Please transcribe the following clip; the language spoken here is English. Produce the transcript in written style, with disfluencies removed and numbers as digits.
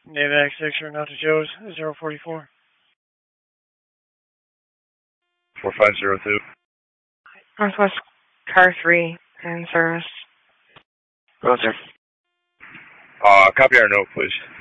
Navac 6 or not to Joe's 044. 4502. Northwest Car 3 in service. Roger. Copy our note, please.